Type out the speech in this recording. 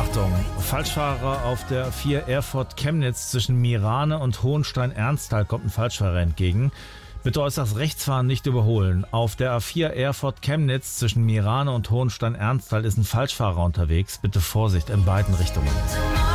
Achtung, Falschfahrer auf der A4 Erfurt-Chemnitz zwischen Mirane und Hohenstein-Ernsthal kommt ein Falschfahrer entgegen. Bitte äußerst rechts fahren, nicht überholen. Auf der A4 Erfurt-Chemnitz zwischen Mirane und Hohenstein-Ernsthal ist ein Falschfahrer unterwegs. Bitte Vorsicht in beiden Richtungen.